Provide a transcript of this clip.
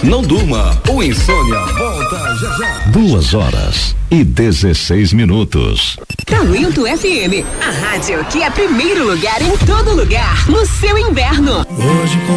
Não durma, o Insônia volta já já. 2h16. Talento FM, a rádio que é primeiro lugar em todo lugar, no seu inverno. Hoje